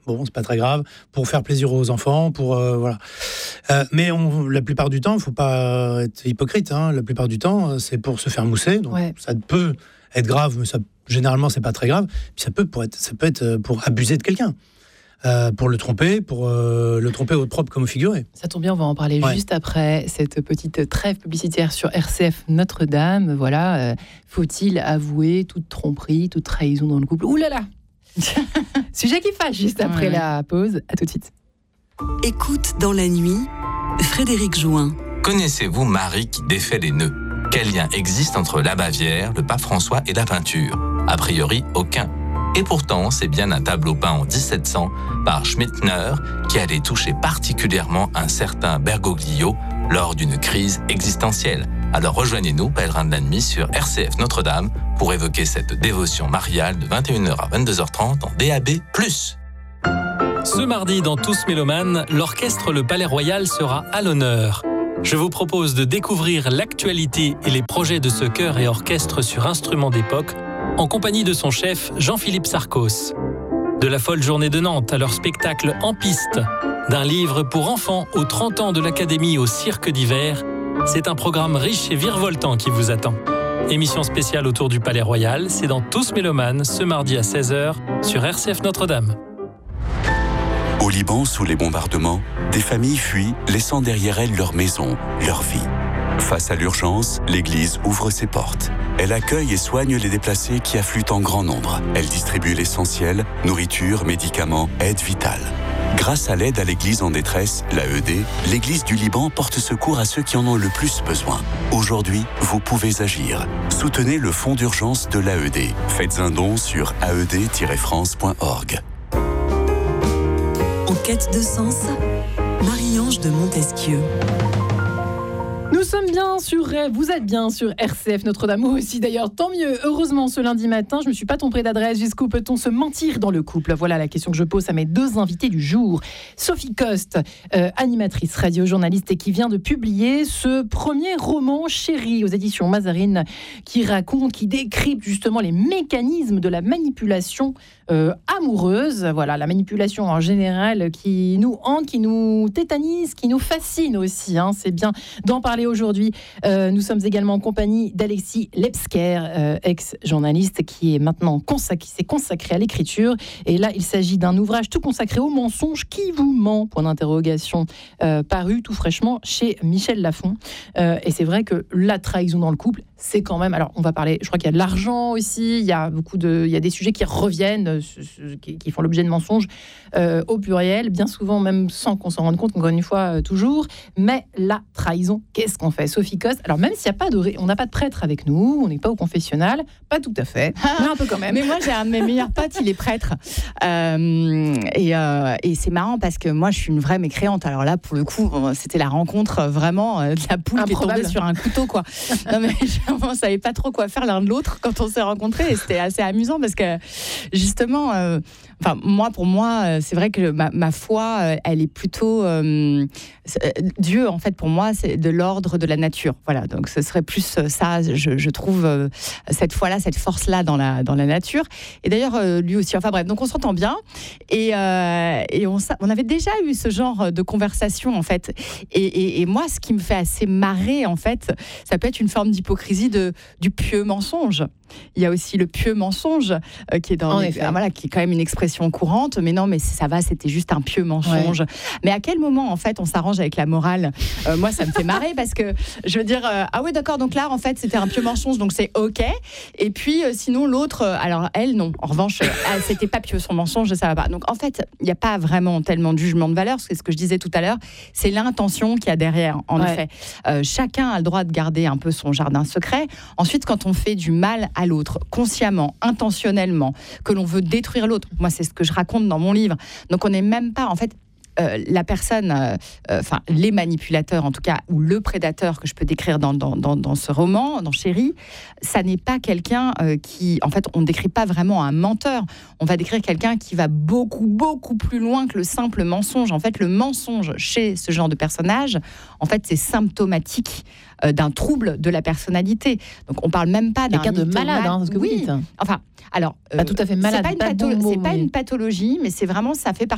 Bon, c'est pas très grave, pour faire plaisir aux enfants, voilà. Mais la plupart du temps, il faut pas être hypocrite. La plupart du temps, c'est pour se faire mousser. Donc ça peut être grave, mais généralement, c'est pas très grave. Puis ça peut être pour abuser de quelqu'un. Pour le tromper au propre comme au figuré. Ça tombe bien, on va en parler juste après cette petite trêve publicitaire sur RCF Notre-Dame. Voilà, faut-il avouer toute tromperie, toute trahison dans le couple ? Ouh là là. Sujet qui fâche juste après la pause. À tout de suite. Écoute dans la nuit, Frédéric Jouin. Connaissez-vous Marie qui défait les nœuds ? Quel lien existe entre la Bavière, le pape François et la peinture ? A priori, aucun. Et pourtant, c'est bien un tableau peint en 1700 par Schmittner qui allait toucher particulièrement un certain Bergoglio lors d'une crise existentielle. Alors rejoignez-nous, pèlerins de la nuit, sur RCF Notre-Dame pour évoquer cette dévotion mariale de 21h à 22h30 en DAB+. Ce mardi, dans Tous Mélomanes, l'orchestre Le Palais Royal sera à l'honneur. Je vous propose de découvrir l'actualité et les projets de ce chœur et orchestre sur instruments d'époque en compagnie de son chef Jean-Philippe Sarcos. De la folle journée de Nantes à leur spectacle En piste, d'un livre pour enfants aux 30 ans de l'Académie au cirque d'hiver, c'est un programme riche et virevoltant qui vous attend. Émission spéciale autour du Palais Royal, c'est dans Tous Mélomanes, ce mardi à 16h sur RCF Notre-Dame. Au Liban, sous les bombardements, des familles fuient, laissant derrière elles leur maison, leur vie. Face à l'urgence, l'Église ouvre ses portes. Elle accueille et soigne les déplacés qui affluent en grand nombre. Elle distribue l'essentiel, nourriture, médicaments, aide vitale. Grâce à l'aide à l'Église en détresse, l'AED, l'Église du Liban porte secours à ceux qui en ont le plus besoin. Aujourd'hui, vous pouvez agir. Soutenez le fonds d'urgence de l'AED. Faites un don sur aed-france.org. En quête de sens, Marie-Ange de Montesquieu. Nous sommes bien sur Rêve, vous êtes bien sur RCF Notre-Dame, moi aussi d'ailleurs, tant mieux. Heureusement, ce lundi matin, je ne me suis pas trompée d'adresse. Jusqu'où peut-on se mentir dans le couple ? Voilà la question que je pose à mes deux invités du jour. Sophie Coste, animatrice radio, journaliste et qui vient de publier ce premier roman Chérie aux éditions Mazarine qui raconte, qui décrypte justement les mécanismes de la manipulation amoureuse. Voilà, la manipulation en général qui nous hante, qui nous tétanise, qui nous fascine aussi. C'est bien d'en parler aujourd'hui. Nous sommes également en compagnie d'Alexis Lepsker, ex-journaliste qui est maintenant s'est consacré à l'écriture. Et là, il s'agit d'un ouvrage tout consacré au mensonge qui vous ment, point d'interrogation, paru tout fraîchement chez Michel Lafon. Et c'est vrai que la trahison dans le couple, c'est quand même... Alors, on va parler... Je crois qu'il y a de l'argent aussi, il y a des sujets qui reviennent, qui font l'objet de mensonges au pluriel, bien souvent même sans qu'on s'en rende compte, encore une fois, toujours. Mais la trahison, qu'est-ce qu'on fait ? Sophie Coste, alors même s'il n'y a pas on n'a pas de prêtre avec nous, on n'est pas au confessionnal, pas tout à fait, mais un peu quand même. Mais moi, j'ai un de mes meilleurs potes, il est prêtre. Et c'est marrant parce que moi, je suis une vraie mécréante. Alors là, pour le coup, c'était la rencontre vraiment de la poule qui est tombée sur un couteau, quoi. Non, mais on ne savait pas trop quoi faire l'un de l'autre quand on s'est rencontrés. Et c'était assez amusant parce que, justement, pour moi, c'est vrai que ma foi, elle est plutôt... Dieu, en fait, pour moi, c'est de l'ordre de la nature. Voilà, donc ce serait plus ça, je trouve, cette foi-là, cette force-là dans la nature. Et d'ailleurs, lui aussi. Enfin bref, donc on s'entend bien. Et on avait déjà eu ce genre de conversation, en fait. Et moi, ce qui me fait assez marrer, en fait, ça peut être une forme d'hypocrisie du pieux mensonge. Il y a aussi le pieux mensonge qui est qui est quand même une expression courante. Mais non, mais ça va, c'était juste un pieux mensonge. Ouais. Mais à quel moment, en fait, on s'arrange avec la morale ? Moi, ça me fait marrer parce que je veux dire, ah oui, d'accord, donc là, en fait, c'était un pieux mensonge, donc c'est OK. Et puis, sinon, l'autre, alors elle, non. En revanche, c'était pas pieux son mensonge, ça va pas. Donc, en fait, il n'y a pas vraiment tellement de jugement de valeur. C'est ce que je disais tout à l'heure. C'est l'intention qu'il y a derrière, en effet. Chacun a le droit de garder un peu son jardin secret. Ensuite, quand on fait du mal à l'autre, consciemment, intentionnellement, que l'on veut détruire l'autre, moi, c'est ce que je raconte dans mon livre. Donc, on n'est même pas, en fait... la personne, les manipulateurs en tout cas, ou le prédateur que je peux décrire dans ce roman, dans Chérie, ça n'est pas quelqu'un qui, en fait, on ne décrit pas vraiment un menteur. On va décrire quelqu'un qui va beaucoup, beaucoup plus loin que le simple mensonge. En fait, le mensonge chez ce genre de personnage, en fait, c'est symptomatique d'un trouble de la personnalité. Donc, on parle même pas d'un quelqu'un de malade, ce que vous dites. Enfin, alors, pas tout à fait malade. C'est pas une pathologie, mais c'est vraiment, ça fait partie